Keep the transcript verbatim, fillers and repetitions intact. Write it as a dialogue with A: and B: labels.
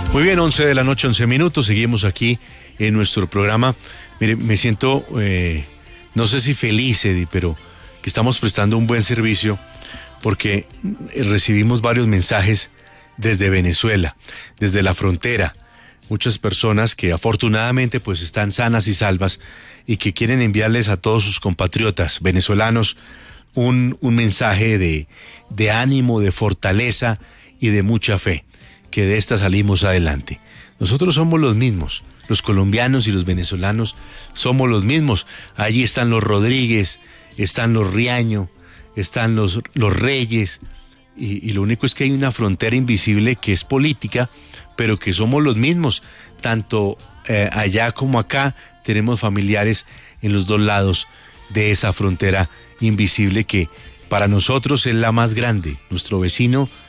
A: Muy bien, once de la noche, once minutos, seguimos aquí en nuestro programa. Mire, me siento, eh, no sé si feliz, Eddie, pero que estamos prestando un buen servicio porque recibimos varios mensajes desde Venezuela, desde la frontera. Muchas personas que afortunadamente pues están sanas y salvas y que quieren enviarles a todos sus compatriotas venezolanos un, un mensaje de, de ánimo, de fortaleza y de mucha fe, que de esta salimos adelante. Nosotros somos los mismos, los colombianos y los venezolanos somos los mismos. Allí están los Rodríguez, están los Riaño, están los, los Reyes, y, y lo único es que hay una frontera invisible que es política, pero que somos los mismos, tanto eh, allá como acá tenemos familiares en los dos lados de esa frontera invisible que para nosotros es la más grande. Nuestro vecino